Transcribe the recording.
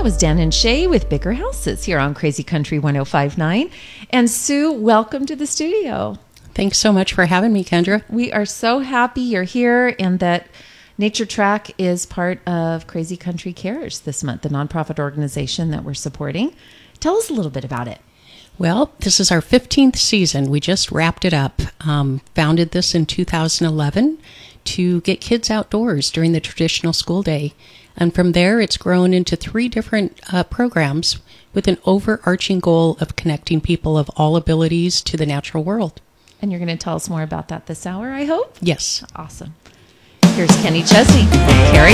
was Dan and Shay with Bigger Houses here on Crazy Country 105.9. And Sue, welcome to the studio. Thanks so much for having me, Kendra. We are so happy you're here and that Nature Track is part of Crazy Country Cares this month, the nonprofit organization that we're supporting. Tell us a little bit about it. Well, this is our 15th season. We just wrapped it up. Founded this in 2011 to get kids outdoors during the traditional school day. And from there, it's grown into 3 different programs with an overarching goal of connecting people of all abilities to the natural world. And you're going to tell us more about that this hour, I hope? Yes. Awesome. Here's Kenny Chesney. Carry